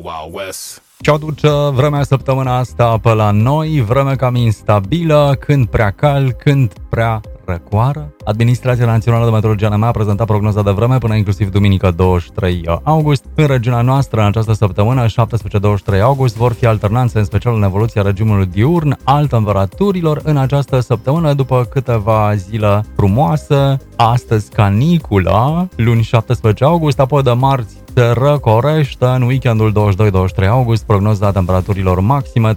Wow West. Ce aduce vremea săptămâna asta pe la noi, vreme cam instabilă, când prea cald, când prea răcoară. Administrația Națională de Meteorologie ANM a prezentat prognoza de vreme până inclusiv duminică 23 august. În regiunea noastră, în această săptămână, 17-23 august, vor fi alternanțe, în special în evoluția regimului diurn, al temperaturilor în această săptămână, după câteva zile frumoase. Astăzi canicula, luni 17 august, apoi de marți se răcorește în weekendul 22-23 august, prognoza temperaturilor maxime 30-32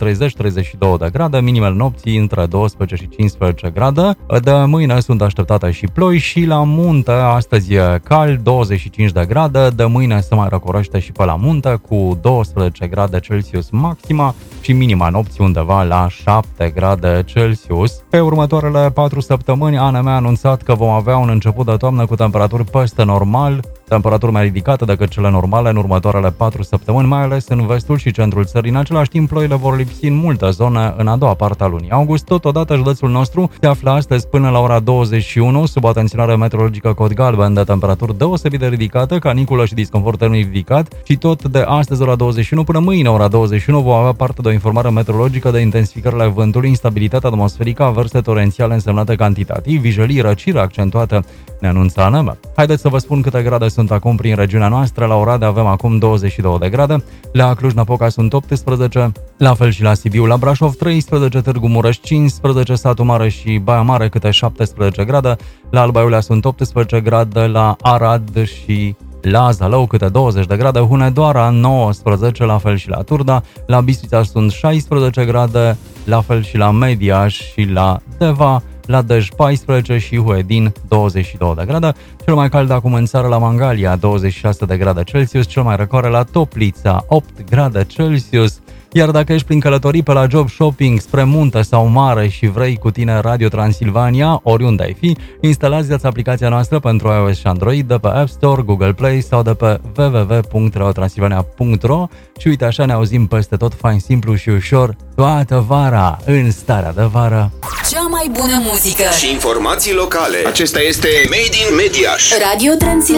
de grade, minimele nopții între 12 și 15 grade. De mâine sunt așteptate și ploi și la munte astăzi e cald, 25 de grade, de mâine se mai răcorește și pe la munte cu 12 grade Celsius maxima și minima nopții undeva la 7 grade Celsius. Pe următoarele 4 săptămâni ANM a anunțat că vom avea un început de toamnă cu temperaturi peste normal, temperaturi mai ridicate decât cele normale în următoarele 4 săptămâni, mai ales în vestul și centrul țării. În același timp, ploile vor lipsi în multe zone în a doua parte a lunii august. Totodată, județul nostru se află astăzi până la ora 21 sub atenționare meteorologică cod galben de temperaturi deosebit de ridicate, caniculă și disconfort termic ridicat, și tot de astăzi ora 21 până mâine ora 21 vom avea parte de o informare meteorologică de intensificările vântului, instabilitate atmosferică, averse torențiale însemnate cantitativ, vijelii, răcire accentuată, ne anunță ANM. Haideți să vă spun câte grade sunt acum prin regiunea noastră. La Oradea avem acum 22 de grade, la Cluj-Napoca sunt 18, la fel și la Sibiu, la Brașov 13, Târgu Mureș 15, Satu Mare și Baia Mare câte 17 grade, la Alba Iulia sunt 18 grade, la Arad și la Zalău câte 20 de grade, Hunedoara 19, la fel și la Turda, la Bistrița sunt 16 grade, la fel și la Mediaș și la Deva, la Dej 14 și Huedin 22 de grade, cel mai cald acum în țară la Mangalia 26 de grade Celsius, cel mai răcoare la Toplița 8 grade Celsius. Iar dacă ești prin călătorii pe la job, shopping, spre munte sau mare și vrei cu tine Radio Transilvania, oriunde ai fi, instalați aplicația noastră pentru iOS și Android de pe App Store, Google Play sau de pe www.radiotransilvania.ro și uite așa ne auzim peste tot, fain, simplu și ușor, toată vara, în starea de vară. Cea mai bună muzică Și informații locale. Acesta este Made in Mediaș. Radio Transilvania.